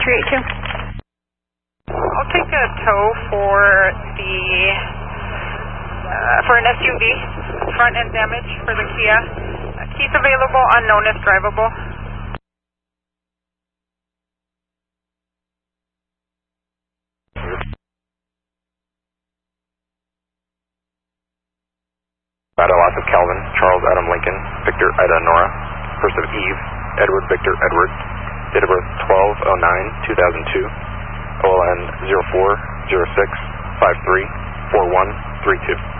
382. I'll take a tow for an SUV, front end damage for the Kia. Keys available, unknown if drivable. Data loss of Calvin, Charles Adam Lincoln, Victor Ida Nora, first of Eve, Edward Victor Edward, date of birth 12/09/2002, OLN 0406534132.